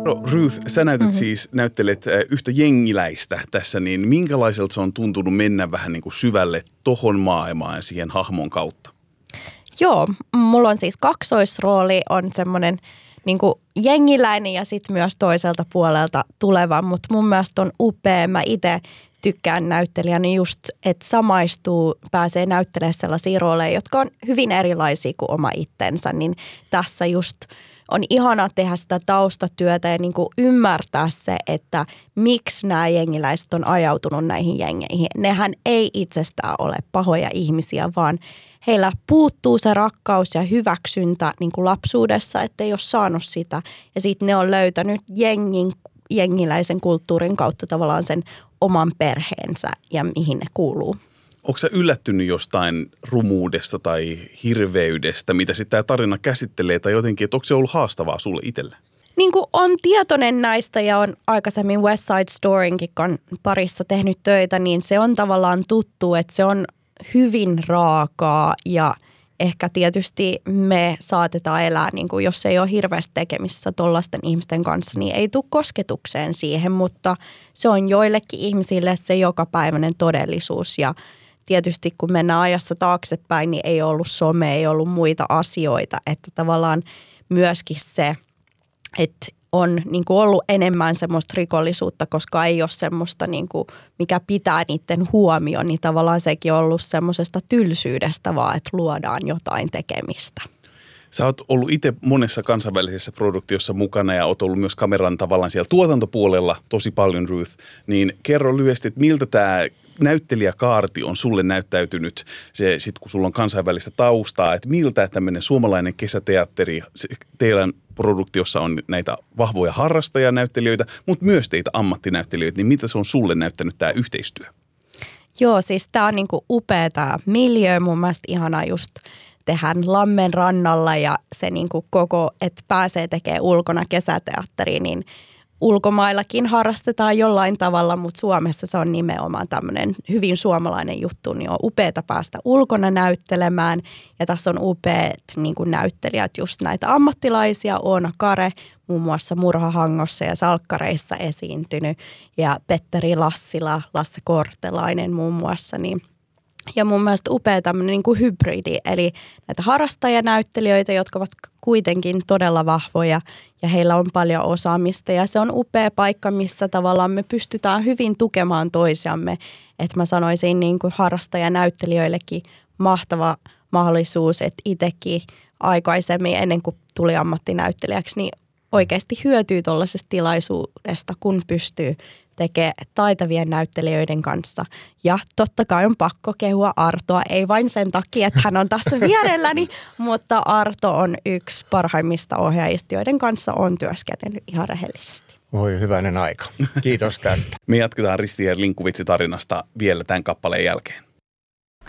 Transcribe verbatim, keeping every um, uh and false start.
No, Ruth, sä näytät Mm-hmm. siis, näyttelet yhtä jengiläistä tässä, niin minkälaiselta se on tuntunut mennä vähän niin kuin syvälle tohon maailmaan siihen hahmon kautta? Joo, mulla on siis kaksoisrooli, on semmoinen niin kuin jengiläinen ja sitten myös toiselta puolelta tuleva, mutta mun mielestä on upea. Mä itse tykkään näyttelijänä just, että samaistuu, pääsee näyttelemään sellaisia rooleja, jotka on hyvin erilaisia kuin oma itsensä, niin tässä just on ihana tehdä sitä taustatyötä ja niin kuin ymmärtää se, että miksi nämä jengiläiset on ajautunut näihin jengeihin. Nehän ei itsestään ole pahoja ihmisiä, vaan heillä puuttuu se rakkaus ja hyväksyntä niin kuin lapsuudessa, ettei ole saanut sitä. Ja sitten ne on löytänyt jengin, jengiläisen kulttuurin kautta tavallaan sen oman perheensä ja mihin ne kuuluu. Onko sä yllättynyt jostain rumuudesta tai hirveydestä, mitä sitten tämä tarina käsittelee, tai jotenkin, että onko se ollut haastavaa sulle itselle? Niin kuin on tietoinen näistä ja on aikaisemmin West Side Storynkin parissa tehnyt töitä, niin se on tavallaan tuttu, että se on hyvin raakaa ja ehkä tietysti me saatetaan elää, niin kuin jos ei ole hirveästi tekemisissä tollaisten ihmisten kanssa, niin ei tule kosketukseen siihen, mutta se on joillekin ihmisille se jokapäiväinen todellisuus ja tietysti kun mennään ajassa taaksepäin, niin ei ollut some, ei ollut muita asioita, että tavallaan myöskin se, että on niin kuin ollut enemmän semmoista rikollisuutta, koska ei ole semmoista, niin kuin, mikä pitää niiden huomioon, niin tavallaan sekin on ollut semmoisesta tylsyydestä vaan, että luodaan jotain tekemistä. Sä oot ollut itse monessa kansainvälisessä produktiossa mukana ja oot ollut myös kameran tavallaan siellä tuotantopuolella tosi paljon, Ruth. Niin kerro lyhyesti, että miltä tämä näyttelijäkaarti on sulle näyttäytynyt, se, sit kun sulla on kansainvälistä taustaa, että miltä tämmöinen suomalainen kesäteatteri, teidän produktiossa on näitä vahvoja harrastajanäyttelijöitä, mutta myös teitä ammattinäyttelijöitä, niin mitä se on sulle näyttänyt tämä yhteistyö? Joo, siis tämä on niinku upea tämä miljöö, mun mielestä ihanaa just tehdään Lammen rannalla ja se niinku koko, että pääsee tekemään ulkona kesäteatteriin, niin ulkomaillakin harrastetaan jollain tavalla, mutta Suomessa se on nimenomaan tämmöinen hyvin suomalainen juttu, niin on upeata päästä ulkona näyttelemään. Ja tässä on upeat niin kuin näyttelijät, just näitä ammattilaisia, Oona Kare, muun muassa Murhahangossa ja Salkkareissa esiintynyt, ja Petteri Lassila, Lasse Kortelainen muun muassa, niin ja mun mielestä upea tämmöinen niin kuin hybridi, eli näitä harrastajanäyttelijöitä, jotka ovat kuitenkin todella vahvoja ja heillä on paljon osaamista. Ja se on upea paikka, missä tavallaan me pystytään hyvin tukemaan toisiamme. Että mä sanoisin niin kuin harrastajanäyttelijöillekin mahtava mahdollisuus, että itsekin aikaisemmin ennen kuin tuli ammattinäyttelijäksi, niin oikeasti hyötyy tuollaisesta tilaisuudesta, kun pystyy tekee taitavien näyttelijöiden kanssa. Ja totta kai on pakko kehua Artoa, ei vain sen takia, että hän on tässä vierelläni, mutta Arto on yksi parhaimmista ohjaajista, joiden kanssa on työskennellyt ihan rehellisesti. Voi hyvänen aika. Kiitos tästä. Me jatketaan Risti ja Linkuvitsi tarinasta vielä tämän kappaleen jälkeen.